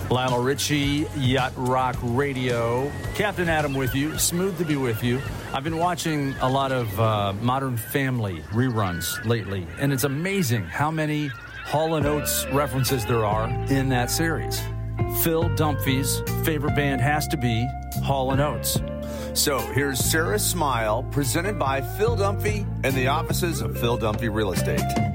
Lionel Richie, Yacht Rock Radio. Captain Adam with you. Smooth to be with you. I've been watching a lot of Modern Family reruns lately, and it's amazing how many Hall & Oates references there are in that series. Phil Dunphy's favorite band has to be Hall & Oates. So here's Sarah Smile, presented by Phil Dunphy and the offices of Phil Dunphy Real Estate.